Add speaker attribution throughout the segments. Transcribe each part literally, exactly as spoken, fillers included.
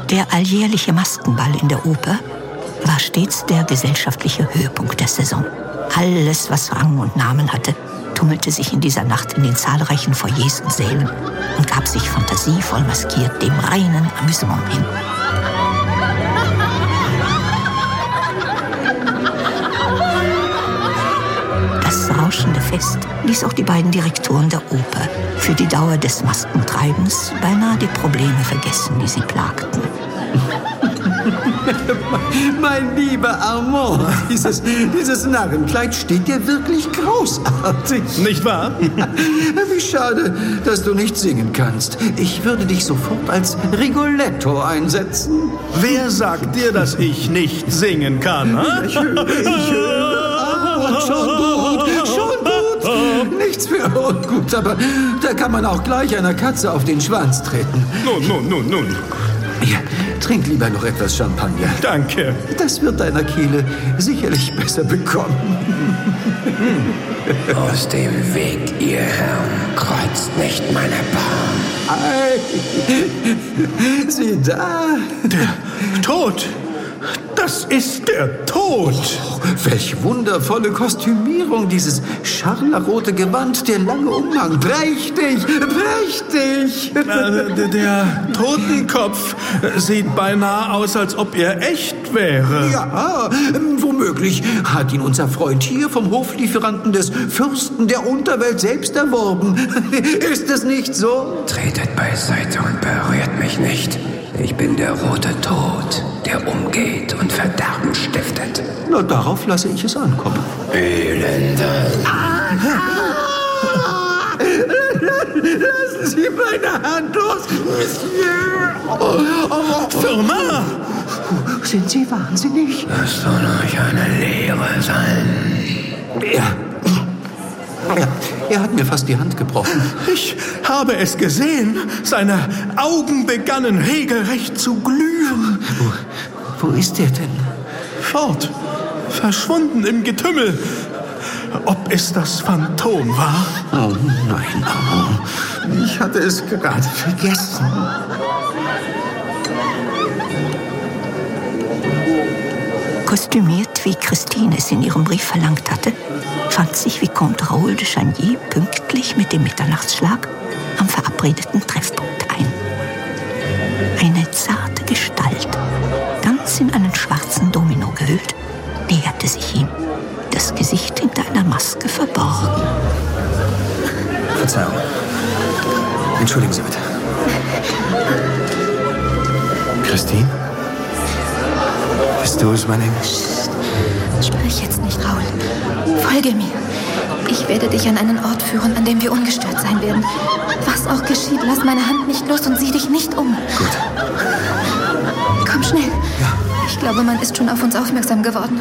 Speaker 1: Der alljährliche Maskenball in der Oper war stets der gesellschaftliche Höhepunkt der Saison. Alles, was Rang und Namen hatte, tummelte sich in dieser Nacht in den zahlreichen Foyers und Sälen und gab sich fantasievoll maskiert dem reinen Amüsement hin. Das rauschende Fest ließ auch die beiden Direktoren der Oper für die Dauer des Maskentreibens beinahe die Probleme vergessen, die sie plagten.
Speaker 2: Mein lieber Armand, dieses, dieses Narrenkleid steht dir wirklich großartig.
Speaker 3: Nicht wahr?
Speaker 2: Wie schade, dass du nicht singen kannst. Ich würde dich sofort als Rigoletto einsetzen.
Speaker 3: Wer sagt dir, dass ich nicht singen kann? Ha?
Speaker 2: Ich höre, ich höre. Ah, schon gut, schon gut. Nichts für ungut, aber da kann man auch gleich einer Katze auf den Schwanz treten.
Speaker 3: Nun, nun, nun, nun.
Speaker 2: Ja, trink lieber noch etwas Champagner.
Speaker 3: Danke.
Speaker 2: Das wird deiner Kehle sicherlich besser bekommen.
Speaker 4: Aus dem Weg, ihr Herrn, kreuzt nicht meine Bahn.
Speaker 2: Ei, sieh da.
Speaker 3: Der Tod. Das ist der Tod.
Speaker 2: Oh, welch wundervolle Kostümierung, dieses scharlachrote Gewand, der lange Umhang. Prächtig, prächtig.
Speaker 3: Äh, der Totenkopf sieht beinahe aus, als ob er echt wäre.
Speaker 2: Ja, womöglich hat ihn unser Freund hier vom Hoflieferanten des Fürsten der Unterwelt selbst erworben. Ist es nicht so?
Speaker 4: Tretet beiseite und berührt mich nicht. Ich bin der rote Tod, der umgeht und Verderben stiftet.
Speaker 2: Na, darauf lasse ich es ankommen.
Speaker 4: Elender.
Speaker 2: Lassen Sie meine Hand los, Monsieur. Oh, oh,
Speaker 3: Firmin!
Speaker 2: Sind Sie wahnsinnig?
Speaker 4: Das soll euch eine Lehre sein.
Speaker 2: Ja. Ja, er hat mir fast die Hand gebrochen.
Speaker 3: Ich habe es gesehen. Seine Augen begannen regelrecht zu glühen.
Speaker 2: Wo, wo ist er denn?
Speaker 3: Fort. Verschwunden im Getümmel. Ob es das Phantom war?
Speaker 2: Oh nein, oh, ich hatte es gerade vergessen.
Speaker 1: Kostümiert, wie Christine es in ihrem Brief verlangt hatte, fand sich Vicomte Raoul de Chagny pünktlich mit dem Mitternachtsschlag am verabredeten Treffpunkt ein. Eine zarte Gestalt, ganz in einen schwarzen Domino gehüllt, näherte sich ihm, das Gesicht hinter einer Maske verborgen.
Speaker 5: Verzeihung. Entschuldigen Sie bitte. Christine? Bist du es, mein Engel?
Speaker 6: Psst. Sprich jetzt nicht, Raoul. Folge mir. Ich werde dich an einen Ort führen, an dem wir ungestört sein werden. Was auch geschieht, lass meine Hand nicht los und sieh dich nicht um.
Speaker 5: Gut.
Speaker 6: Komm schnell.
Speaker 5: Ja.
Speaker 6: Ich glaube, man ist schon auf uns aufmerksam geworden.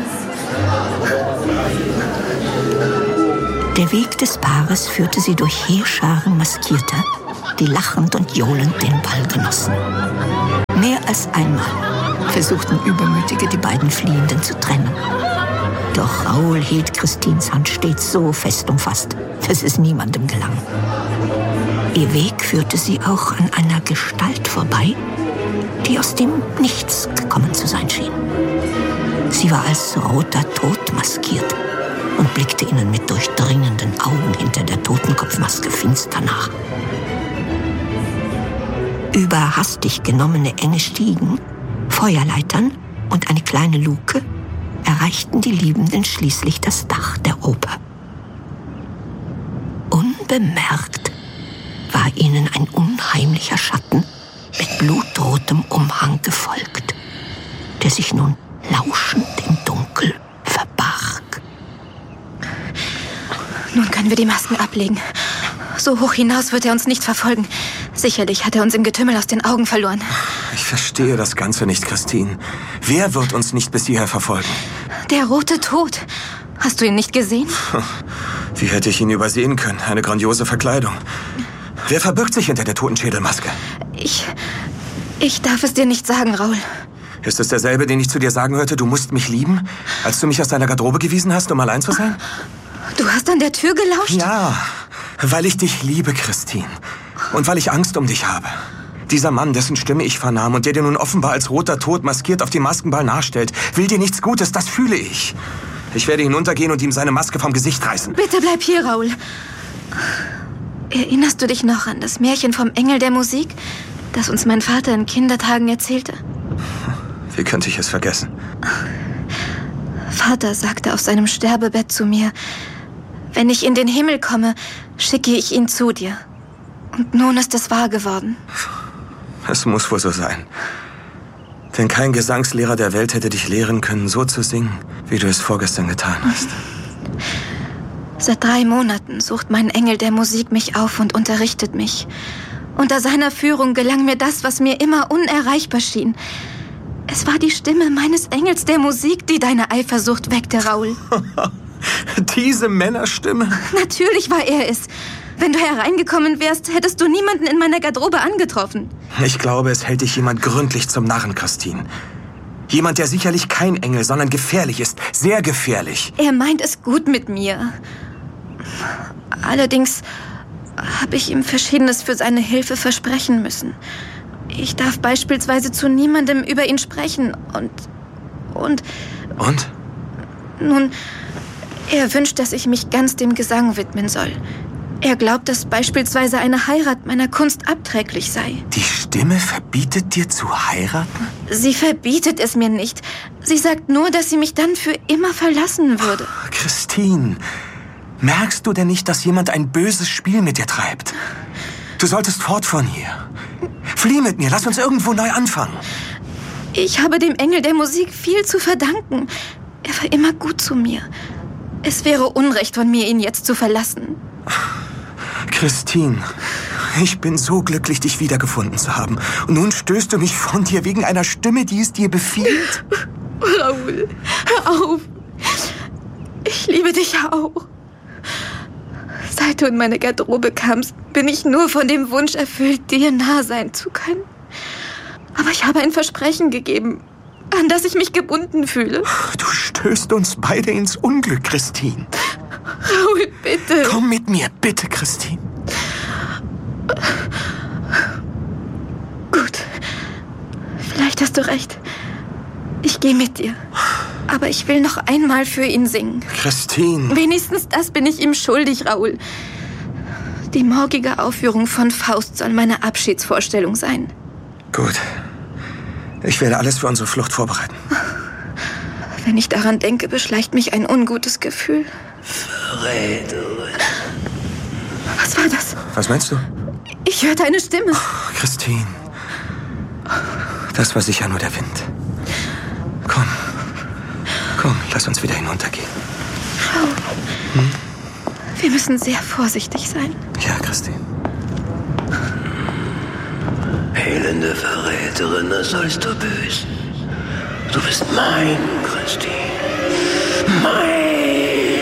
Speaker 1: Der Weg des Paares führte sie durch Heerscharen Maskierter, die lachend und johlend den Ball genossen. Mehr als einmal versuchten Übermütige, die beiden Fliehenden zu trennen. Doch Raoul hielt Christines Hand stets so fest umfasst, dass es niemandem gelang. Ihr Weg führte sie auch an einer Gestalt vorbei, die aus dem Nichts gekommen zu sein schien. Sie war als roter Tod maskiert und blickte ihnen mit durchdringenden Augen hinter der Totenkopfmaske finster nach. Über hastig genommene enge Stiegen, Feuerleitern und eine kleine Luke erreichten die Liebenden schließlich das Dach der Oper. Unbemerkt war ihnen ein unheimlicher Schatten mit blutrotem Umhang gefolgt, der sich nun lauschend im Dunkel verbarg.
Speaker 6: Nun können wir die Masken ablegen. So hoch hinaus wird er uns nicht verfolgen. Sicherlich hat er uns im Getümmel aus den Augen verloren.
Speaker 5: Ich verstehe das Ganze nicht, Christine. Wer wird uns nicht bis hierher verfolgen?
Speaker 6: Der rote Tod. Hast du ihn nicht gesehen?
Speaker 5: Wie hätte ich ihn übersehen können? Eine grandiose Verkleidung. Wer verbirgt sich hinter der Totenschädelmaske?
Speaker 6: Ich... Ich darf es dir nicht sagen, Raoul.
Speaker 5: Ist es derselbe, den ich zu dir sagen hörte, du musst mich lieben, als du mich aus deiner Garderobe gewiesen hast, um allein zu sein?
Speaker 6: Du hast an der Tür gelauscht?
Speaker 5: Ja, weil ich dich liebe, Christine. Und weil ich Angst um dich habe. Dieser Mann, dessen Stimme ich vernahm und der dir nun offenbar als roter Tod maskiert auf dem Maskenball nachstellt, will dir nichts Gutes, das fühle ich. Ich werde hinuntergehen und ihm seine Maske vom Gesicht reißen.
Speaker 6: Bitte bleib hier, Raoul. Erinnerst du dich noch an das Märchen vom Engel der Musik, das uns mein Vater in Kindertagen erzählte?
Speaker 5: Wie könnte ich es vergessen?
Speaker 6: Vater sagte auf seinem Sterbebett zu mir, wenn ich in den Himmel komme, schicke ich ihn zu dir. Und nun ist es wahr geworden.
Speaker 5: Es muss wohl so sein. Denn kein Gesangslehrer der Welt hätte dich lehren können, so zu singen, wie du es vorgestern getan hast.
Speaker 6: Seit drei Monaten sucht mein Engel der Musik mich auf und unterrichtet mich. Unter seiner Führung gelang mir das, was mir immer unerreichbar schien. Es war die Stimme meines Engels der Musik, die deine Eifersucht weckte, Raoul.
Speaker 5: Diese Männerstimme?
Speaker 6: Natürlich war er es. Wenn du hereingekommen wärst, hättest du niemanden in meiner Garderobe angetroffen.
Speaker 5: Ich glaube, es hält dich jemand gründlich zum Narren, Christine. Jemand, der sicherlich kein Engel, sondern gefährlich ist. Sehr gefährlich.
Speaker 6: Er meint es gut mit mir. Allerdings habe ich ihm Verschiedenes für seine Hilfe versprechen müssen. Ich darf beispielsweise zu niemandem über ihn sprechen und... Und?
Speaker 5: Und?
Speaker 6: Nun, er wünscht, dass ich mich ganz dem Gesang widmen soll. Er glaubt, dass beispielsweise eine Heirat meiner Kunst abträglich sei.
Speaker 5: Die Stimme verbietet dir zu heiraten?
Speaker 6: Sie verbietet es mir nicht. Sie sagt nur, dass sie mich dann für immer verlassen würde.
Speaker 5: Oh, Christine, merkst du denn nicht, dass jemand ein böses Spiel mit dir treibt? Du solltest fort von hier. Flieh mit mir, lass uns irgendwo neu anfangen.
Speaker 6: Ich habe dem Engel der Musik viel zu verdanken. Er war immer gut zu mir. Es wäre Unrecht von mir, ihn jetzt zu verlassen.
Speaker 5: Christine, ich bin so glücklich, dich wiedergefunden zu haben. Und nun stößt du mich von dir wegen einer Stimme, die es dir befiehlt?
Speaker 6: Raoul, hör auf. Ich liebe dich auch. Seit du in meine Garderobe kamst, bin ich nur von dem Wunsch erfüllt, dir nah sein zu können. Aber ich habe ein Versprechen gegeben, an das ich mich gebunden fühle.
Speaker 5: Du stößt uns beide ins Unglück, Christine.
Speaker 6: Raoul, bitte.
Speaker 5: Komm mit mir, bitte, Christine.
Speaker 6: Gut. Vielleicht hast du recht. Ich gehe mit dir. Aber ich will noch einmal für ihn singen.
Speaker 5: Christine.
Speaker 6: Wenigstens das bin ich ihm schuldig, Raoul. Die morgige Aufführung von Faust soll meine Abschiedsvorstellung sein.
Speaker 5: Gut. Ich werde alles für unsere Flucht vorbereiten.
Speaker 6: Wenn ich daran denke, beschleicht mich ein ungutes Gefühl.
Speaker 4: Verräterin.
Speaker 6: Was war das?
Speaker 5: Was meinst du?
Speaker 6: Ich hörte eine Stimme.
Speaker 5: Oh, Christine. Das war sicher nur der Wind. Komm. Komm, lass uns wieder hinuntergehen.
Speaker 6: Raoul. Hm? Wir müssen sehr vorsichtig sein.
Speaker 5: Ja, Christine.
Speaker 4: Elende Verräterin, das sollst du büßen. Du bist mein, Christine. Mein.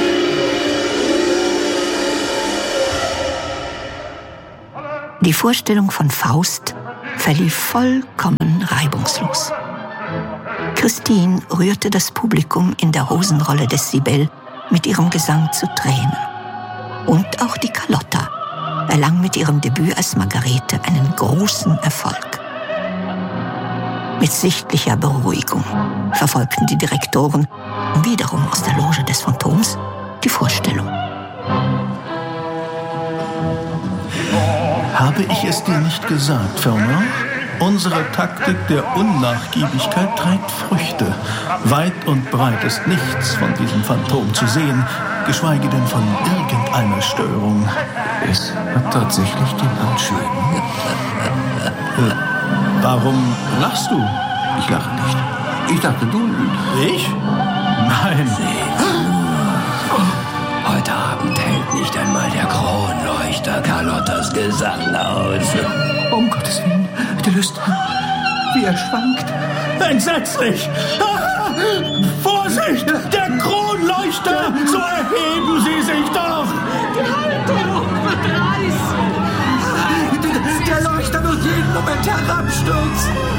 Speaker 1: Die Vorstellung von Faust verlief vollkommen reibungslos. Christine rührte das Publikum in der Hosenrolle des Sibel mit ihrem Gesang zu Tränen. Und auch die Carlotta erlang mit ihrem Debüt als Margarete einen großen Erfolg. Mit sichtlicher Beruhigung verfolgten die Direktoren wiederum aus der Loge des Phantoms die Vorstellung.
Speaker 3: Habe ich es dir nicht gesagt, Fernand? Unsere Taktik der Unnachgiebigkeit trägt Früchte. Weit und breit ist nichts von diesem Phantom zu sehen, geschweige denn von irgendeiner Störung.
Speaker 2: Es hat tatsächlich den Anschein.
Speaker 3: Äh, warum lachst du?
Speaker 2: Ich lache nicht. Ich dachte, du...
Speaker 3: Ich? Nein.
Speaker 4: Heute Abend hält nicht einmal der Kronleuchter Carlottas Gesang aus.
Speaker 2: Um Gottes Willen, der löst, wie er schwankt.
Speaker 3: Entsetzlich! Ah, Vorsicht! Der Kronleuchter! So erheben Sie sich doch!
Speaker 2: Die Halterung wird reißen! Der Leuchter wird jeden Moment herabstürzen!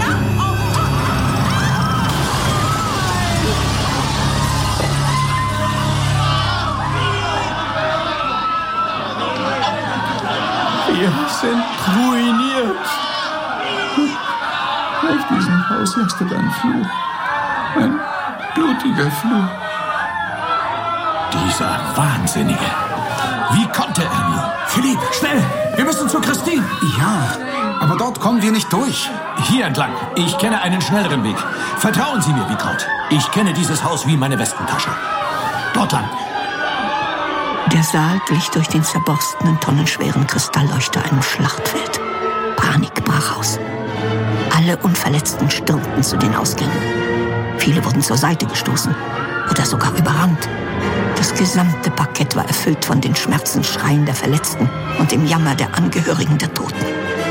Speaker 3: Wir sind ruiniert. Auf diesem Haus lastet ein Fluch. Ein blutiger Fluch.
Speaker 7: Dieser Wahnsinnige. Wie konnte er nur? Philipp, schnell! Wir müssen zu Christine.
Speaker 8: Ja, aber dort kommen wir nicht durch.
Speaker 7: Hier entlang. Ich kenne einen schnelleren Weg. Vertrauen Sie mir, Vicomte. Ich kenne dieses Haus wie meine Westentasche. Dort lang.
Speaker 1: Der Saal glich durch den zerborstenen, tonnenschweren Kristallleuchter einem Schlachtfeld. Panik brach aus. Alle Unverletzten stürmten zu den Ausgängen. Viele wurden zur Seite gestoßen oder sogar überrannt. Das gesamte Parkett war erfüllt von den Schmerzensschreien der Verletzten und dem Jammer der Angehörigen der Toten.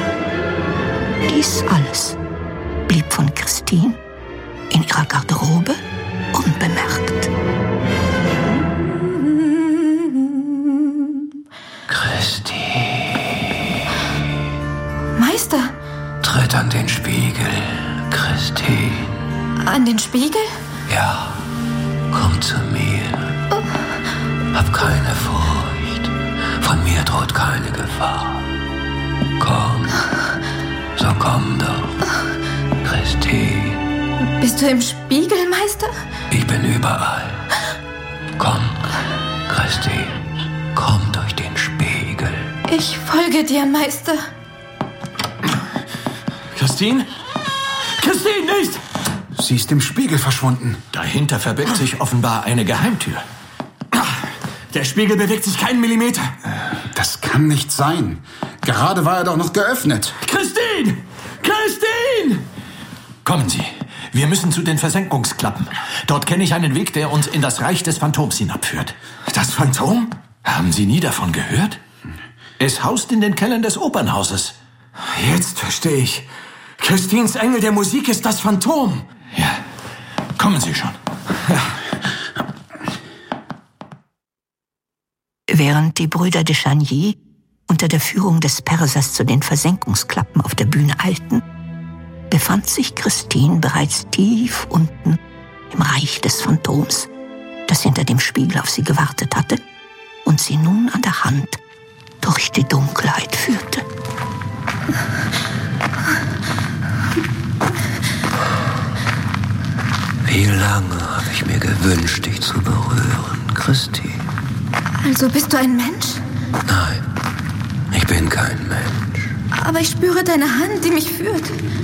Speaker 1: Dies alles blieb von Christine in ihrer Garderobe unbemerkt.
Speaker 6: Meister!
Speaker 4: Tritt an den Spiegel, Christine.
Speaker 6: An den Spiegel?
Speaker 4: Ja, komm zu mir.
Speaker 6: Oh.
Speaker 4: Hab keine Furcht. Von mir droht keine Gefahr. Komm. So komm doch, Christine.
Speaker 6: Bist du im Spiegel, Meister?
Speaker 4: Ich bin überall. Komm, Christine. Komm durch den Spiegel.
Speaker 6: Ich folge dir, Meister.
Speaker 7: Christine? Christine, nicht!
Speaker 8: Sie ist im Spiegel verschwunden.
Speaker 7: Dahinter verbirgt sich offenbar eine Geheimtür. Der Spiegel bewegt sich keinen Millimeter.
Speaker 8: Das kann nicht sein. Gerade war er doch noch geöffnet.
Speaker 7: Christine! Christine! Kommen Sie. Wir müssen zu den Versenkungsklappen. Dort kenne ich einen Weg, der uns in das Reich des Phantoms hinabführt. Das Phantom? Haben Sie nie davon gehört? Es haust in den Kellern des Opernhauses.
Speaker 5: Jetzt verstehe ich. Christines Engel der Musik ist das Phantom.
Speaker 7: Ja, kommen Sie schon. Ja.
Speaker 1: Während die Brüder de Chagny unter der Führung des Persers zu den Versenkungsklappen auf der Bühne eilten, befand sich Christine bereits tief unten im Reich des Phantoms, das hinter dem Spiegel auf sie gewartet hatte und sie nun an der Hand durch die Dunkelheit führte.
Speaker 4: Wie lange habe ich mir gewünscht, dich zu berühren, Christine?
Speaker 6: Also bist du ein Mensch?
Speaker 4: Nein, ich bin kein Mensch.
Speaker 6: Aber ich spüre deine Hand, die mich führt.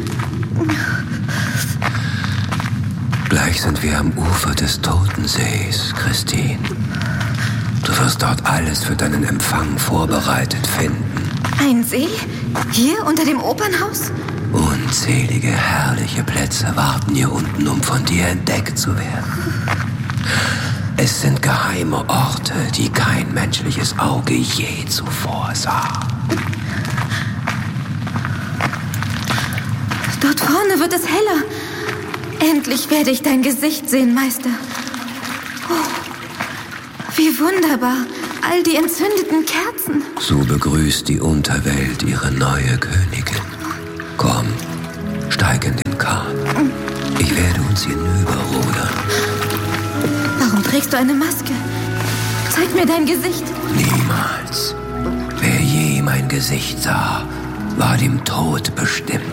Speaker 4: Gleich sind wir am Ufer des Totensees, Christine. Du wirst dort alles für deinen Empfang vorbereitet finden.
Speaker 6: Ein See? Hier unter dem Opernhaus?
Speaker 4: Unzählige herrliche Plätze warten hier unten, um von dir entdeckt zu werden. Es sind geheime Orte, die kein menschliches Auge je zuvor sah.
Speaker 6: Dort vorne wird es heller. Endlich werde ich dein Gesicht sehen, Meister. Oh, wie wunderbar. All die entzündeten Kerzen.
Speaker 4: So begrüßt die Unterwelt ihre neue Königin. Komm, steig in den Kahn. Ich werde uns hinüberrudern.
Speaker 6: Warum trägst du eine Maske? Zeig mir dein Gesicht.
Speaker 4: Niemals. Wer je mein Gesicht sah, war dem Tod bestimmt.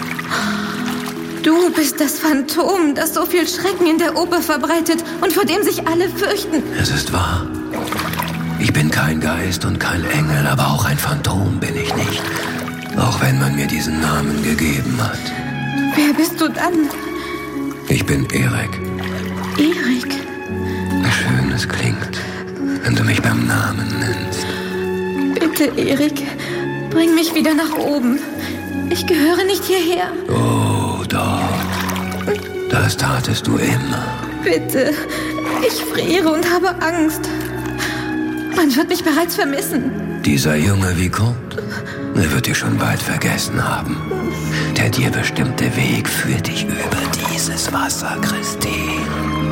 Speaker 6: Du bist das Phantom, das so viel Schrecken in der Oper verbreitet und vor dem sich alle fürchten.
Speaker 4: Es ist wahr. Ich bin kein Geist und kein Engel, aber auch ein Phantom bin ich nicht. Auch wenn man mir diesen Namen gegeben hat.
Speaker 6: Wer bist du dann?
Speaker 4: Ich bin Erik.
Speaker 6: Erik?
Speaker 4: Wie schön es klingt, wenn du mich beim Namen nennst.
Speaker 6: Bitte, Erik, bring mich wieder nach oben. Ich gehöre nicht hierher.
Speaker 4: Oh, doch. Das tatest du immer.
Speaker 6: Bitte, ich friere und habe Angst. Man wird mich bereits vermissen.
Speaker 4: Dieser junge Vicomte, er wird dich schon bald vergessen haben. Der dir bestimmte Weg führt dich über dieses Wasser, Christine.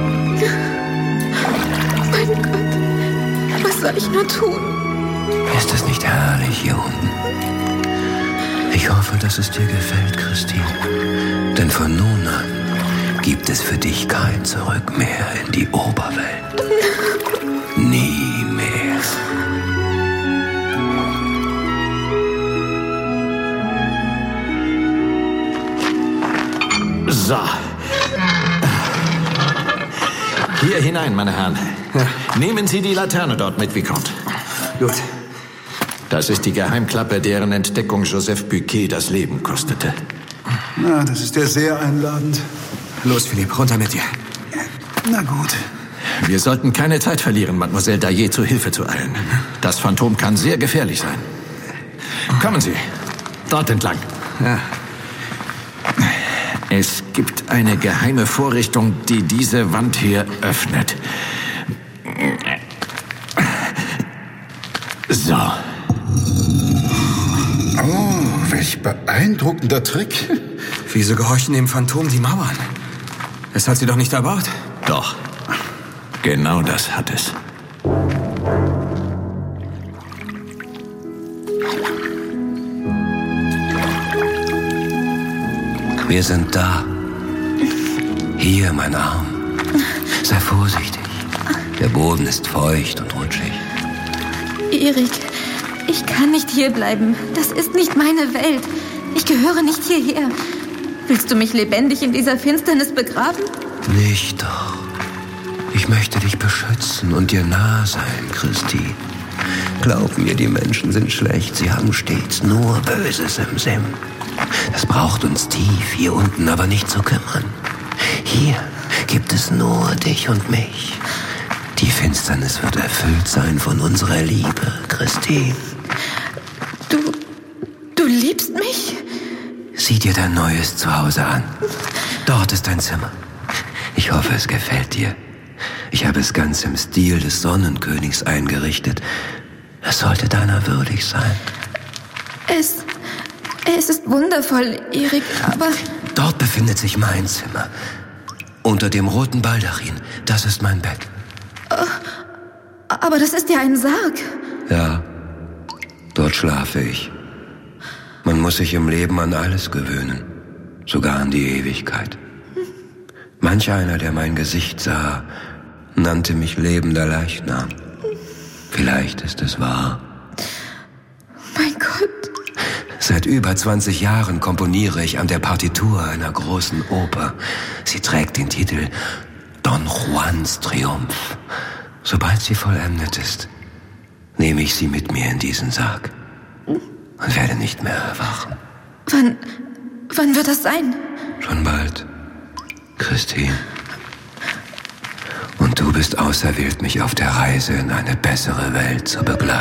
Speaker 6: Mein Gott, was soll ich nur tun?
Speaker 4: Ist es nicht herrlich hier unten? Ich hoffe, dass es dir gefällt, Christine. Denn von nun an gibt es für dich kein Zurück mehr in die Oberwelt. Nie mehr.
Speaker 7: So. Hier hinein, meine Herren. Ja. Nehmen Sie die Laterne dort mit, Vicomte.
Speaker 5: Gut.
Speaker 7: Das ist die Geheimklappe, deren Entdeckung Joseph Buquet das Leben kostete.
Speaker 8: Na, das ist ja sehr einladend.
Speaker 5: Los, Philipp, runter mit dir.
Speaker 8: Na gut.
Speaker 7: Wir sollten keine Zeit verlieren, Mademoiselle Daillé zu Hilfe zu eilen. Das Phantom kann sehr gefährlich sein. Kommen Sie. Dort entlang.
Speaker 5: Ja.
Speaker 7: Es gibt eine geheime Vorrichtung, die diese Wand hier öffnet. So.
Speaker 8: Oh, welch beeindruckender Trick.
Speaker 5: Wieso gehorchen dem Phantom die Mauern? Es hat sie doch nicht erbaut.
Speaker 7: Doch. Genau das hat es.
Speaker 4: Wir sind da. Hier, mein Arm. Sei vorsichtig. Der Boden ist feucht und rutschig.
Speaker 6: Erik, ich kann nicht hierbleiben. Das ist nicht meine Welt. Ich gehöre nicht hierher. Willst du mich lebendig in dieser Finsternis begraben?
Speaker 4: Nicht doch. Ich möchte dich beschützen und dir nah sein, Christi. Glaub mir, die Menschen sind schlecht. Sie haben stets nur Böses im Sinn. Das braucht uns tief hier unten aber nicht zu kümmern. Hier gibt es nur dich und mich. Die Finsternis wird erfüllt sein von unserer Liebe, Christine.
Speaker 6: Du, du liebst mich?
Speaker 4: Sieh dir dein neues Zuhause an. Dort ist dein Zimmer. Ich hoffe, es gefällt dir. Ich habe es ganz im Stil des Sonnenkönigs eingerichtet. Es sollte deiner würdig sein.
Speaker 6: Es, es ist wundervoll, Erik, aber...
Speaker 4: Dort befindet sich mein Zimmer. Unter dem roten Baldachin. Das ist mein Bett.
Speaker 6: Aber das ist ja ein Sarg.
Speaker 4: Ja, dort schlafe ich. Man muss sich im Leben an alles gewöhnen. Sogar an die Ewigkeit. Manch einer, der mein Gesicht sah, nannte mich lebender Leichnam. Vielleicht ist es wahr.
Speaker 6: Mein Gott.
Speaker 4: Seit über zwanzig Jahren komponiere ich an der Partitur einer großen Oper. Sie trägt den Titel Don Juans Triumph. Sobald sie vollendet ist, nehme ich sie mit mir in diesen Sarg und werde nicht mehr erwachen.
Speaker 6: Wann, wann wird das sein?
Speaker 4: Schon bald, Christine. Und du bist auserwählt, mich auf der Reise in eine bessere Welt zu begleiten.